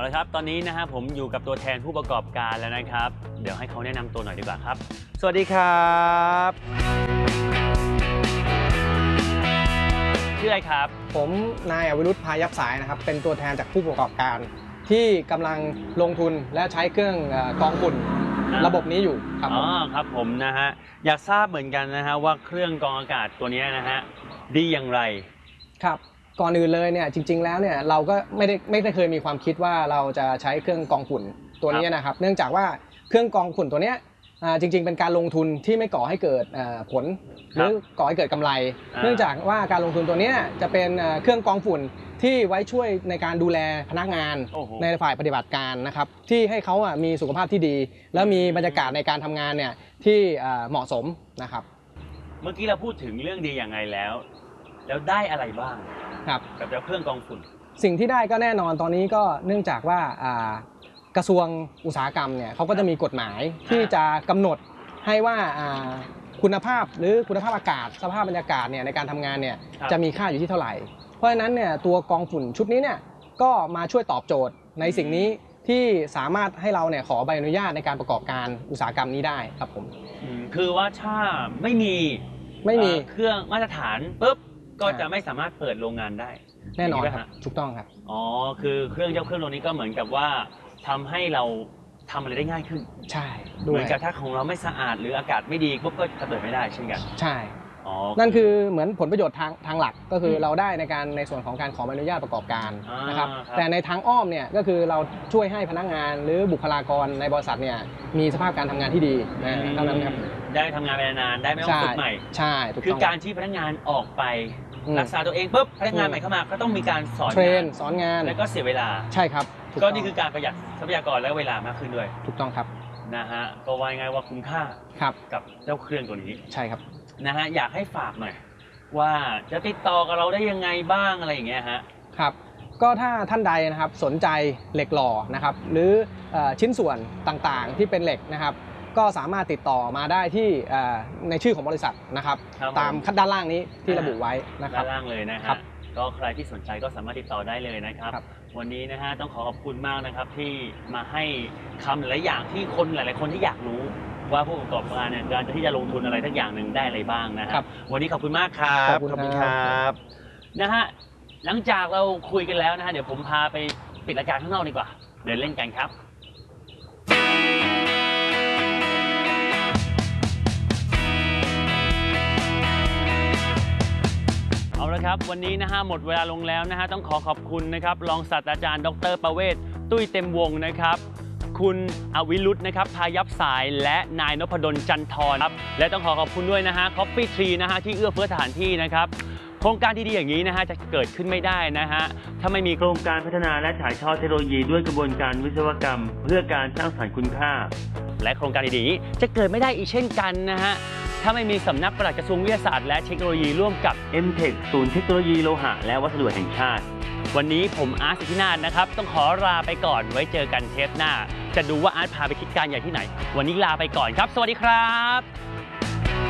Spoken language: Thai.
ละครับตอนนี้นะฮะผมอยู่กับตัวแทนผู้ประกอบการแล้วนะครับเดี๋ยวให้เขาแนะนำตัวหน่อยดีกว่าครับสวัสดีครับชื่ออะไรครับผมนายอวิรุธพายับสายนะครับเป็นตัวแทนจากผู้ประกอบการที่กำลังลงทุนและใช้เครื่องกรองฝุ่นระบบนี้อยู่ครับครับผมนะฮะอยากทราบเหมือนกันนะฮะว่าเครื่องกรองอากาศตัวนี้นะฮะดีอย่างไรครับก่อนอื่นเลยเนี่ยจริงๆแล้วเนี่ยเราก็ไม่ได้เคยมีความคิดว่าเราจะใช้เครื่องกรองฝุ่นตัวนี้นะครับเนื่องจากว่าเครื่องกรองฝุ่นตัวนี้จริงๆเป็นการลงทุนที่ไม่ก่อให้เกิดผลหรือก่อให้เกิดกำไรเนื่องจากว่าการลงทุนตัวนี้จะเป็นเครื่องกรองฝุ่นที่ไว้ช่วยในการดูแลพนักงานในฝ่ายปฏิบัติการนะครับที่ให้เขามีสุขภาพที่ดีแล้วมีบรรยากาศในการทำงานเนี่ยที่เหมาะสมนะครับเมื่อกี้เราพูดถึงเรื่องดีอย่างไรแล้วได้อะไรบ้างครับกับเจ้าเครื่องกรองฝุ่นสิ่งที่ได้ก็แน่นอนตอนนี้ก็เนื่องจากว่ากระทรวงอุตสาหกรรมเนี่ยเขาก็จะมีกฎหมายที่จะกำหนดให้ว่าคุณภาพหรือคุณภาพอากาศสภาพบรรยากาศเนี่ยในการทำงานเนี่ยจะมีค่าอยู่ที่เท่าไหร่เพราะฉะนั้นเนี่ยตัวกรองฝุ่นชุดนี้เนี่ยก็มาช่วยตอบโจทย์ในสิ่งนี้ที่สามารถให้เราเนี่ยขอใบอนุญาตในการประกอบการอุตสาหกรรมนี้ได้ครับผมคือว่าถ้าไม่มีเครื่องมาตรฐานปุ๊บก็จะไม่สามารถเปิดโรงงานได้แน่นอนครับถูกต้องครับคือเครื่องตัวนี้ก็เหมือนกับว่าทำให้เราทำอะไรได้ง่ายขึ้นใช่เหมือนกับถ้าของเราไม่สะอาดหรืออากาศไม่ดีปุ๊บก็จะเปิดไม่ได้เช่นกันใช่นั่นคือเหมือนผลประโยชน์ทางหลักก็คือเราได้ในส่วนของการขอใบอนุญาตประกอบการนะครับแต่ในทางอ้อมเนี่ยก็คือเราช่วยให้พนักงานหรือบุคลากรในบริษัทเนี่ยมีสภาพการทำงานที่ดีเท่านั้นครับได้ทำงานไปนานได้ไม่ต้องฝึกใหม่ใช่ถูกต้องคือการที่พนักงานออกไปรักษาตัวเองปุ๊บพนักงานใหม่เข้ามาก็ต้องมีการเทรนสอนงานแล้วก็เสียเวลาใช่ครับก็นี่คือการประหยัดทรัพยากรและเวลามากขึ้นด้วยถูกต้องครับนะฮะก็ว่าไงว่าคุ้มค่ากับเจ้าเครื่องตัวนี้ใช่ครับนะฮะอยากให้ฝากหน่อยว่าจะติดต่อกับเราได้ยังไงบ้างอะไรอย่างเงี้ยฮะครับก็ถ้าท่านใดนะครับสนใจเหล็กหล่อนะครับหรือชิ้นส่วนต่างๆที่เป็นเหล็กนะครับก็สามารถติดต่อมาได้ที่ในชื่อของบริษัทนะครับตามด้านล่างนี้ที่ระบุไว้นะครับด้านล่างเลยนะครับก็ใครที่สนใจก็สามารถติดต่อได้เลยนะครับวันนี้นะฮะต้องขอบคุณมากนะครับที่มาให้คำหลายอย่างที่คนหลายๆคนที่อยากรู้ว่าผู้ประกอบการเนี่ยการที่จะลงทุนอะไรทักอย่างหนึ่งได้อะไรบ้างนะครับวันนี้ขอบคุณมากครับขอบคุณครับนะฮะหลังจากเราคุยกันแล้วนะฮะเดี๋ยวผมพาไปปิดรายการข้างนอกดีกว่าเดินเล่นกันครับเอาละครับวันนี้นะฮะหมดเวลาลงแล้วนะฮะต้องขอบคุณนะครับรองศาสตราจารย์ดร.ประเวศตุ้ยเต็มวงนะครับคุณอวิรุธนะครับพายับสายและนายนพดลจันทร์ครับและต้องขอบคุณด้วยนะฮะ Coffee Tree นะฮะที่เอื้อเฟื้อสถานที่นะครับโครงการดีๆอย่างนี้นะฮะจะเกิดขึ้นไม่ได้นะฮะถ้าไม่มีโครงการพัฒนาและถ่ายทอดเทคโนโลยีด้วยกระบวนการวิศวกรรมเพื่อการสร้างสรรค์คุณค่าและโครงการดีๆจะเกิดไม่ได้อีกเช่นกันนะฮะถ้าไม่มีสำนักปลัดกระทรวงวิทยาศาสตร์และเทคโนโลยีร่วมกับ MTech ศูนย์เทคโนโลยีโลหะและวัสดุแห่งชาติวันนี้ผมอาร์ต สิทธินาถนะครับต้องขอลาไปก่อนไว้เจอกันเทปหน้าจะดูว่าอาร์ตพาไปคิดการใหญ่ที่ไหนวันนี้ลาไปก่อนครับสวัสดีครับ